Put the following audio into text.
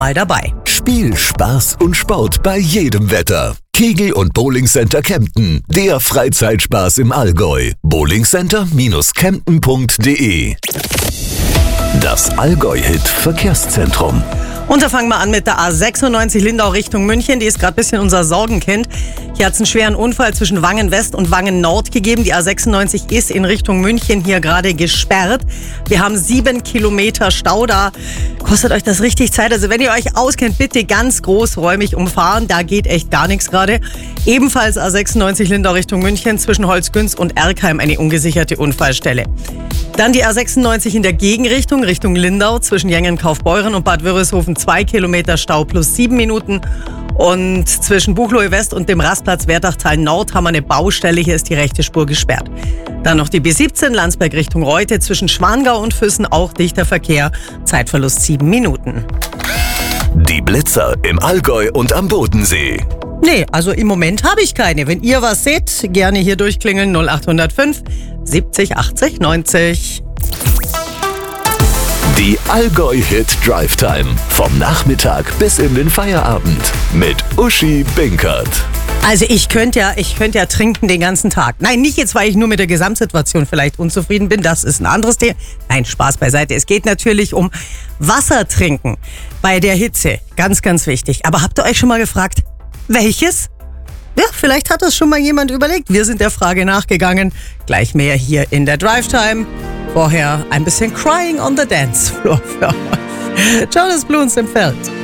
mal dabei. Spiel, Spaß und Sport bei jedem Wetter. Kegel- und Bowlingcenter Kempten, der Freizeitspaß im Allgäu. bowlingcenter-kempten.de. Das Allgäu-Hit-Verkehrszentrum. Und da fangen wir an mit der A96 Lindau Richtung München. Die ist gerade ein bisschen unser Sorgenkind. Hier hat es einen schweren Unfall zwischen Wangen West und Wangen Nord gegeben. Die A96 ist in Richtung München hier gerade gesperrt. Wir haben 7 Kilometer Stau. Da kostet euch das richtig Zeit. Also wenn ihr euch auskennt, bitte ganz großräumig umfahren. Da geht echt gar nichts gerade. Ebenfalls A96 Lindau Richtung München zwischen Holzgünz und Erkheim eine ungesicherte Unfallstelle. Dann die A96 in der Gegenrichtung, Richtung Lindau, zwischen Jengen-Kaufbeuren und Bad Wörishofen 2 Kilometer Stau plus 7 Minuten. Und zwischen Buchloe West und dem Rastplatz Werdachtal Nord haben wir eine Baustelle. Hier ist die rechte Spur gesperrt. Dann noch die B17 Landsberg Richtung Reute, zwischen Schwangau und Füssen auch dichter Verkehr. Zeitverlust 7 Minuten. Die Blitzer im Allgäu und am Bodensee. Nee, also im Moment habe ich keine. Wenn ihr was seht, gerne hier durchklingeln 0805 70 80 90. Die Allgäu-Hit Drive Time. Vom Nachmittag bis in den Feierabend. Mit Uschi Binkert. Also ich könnte ja trinken den ganzen Tag. Nein, nicht jetzt, weil ich nur mit der Gesamtsituation vielleicht unzufrieden bin. Das ist ein anderes Thema. Nein, Spaß beiseite. Es geht natürlich um Wasser trinken bei der Hitze. Ganz, ganz wichtig. Aber habt ihr euch schon mal gefragt, welches? Ja, vielleicht hat das schon mal jemand überlegt. Wir sind der Frage nachgegangen. Gleich mehr hier in der Drive Time. Vorher ein bisschen Crying on the Dance Floor für euch. Jonas Blues im Feld.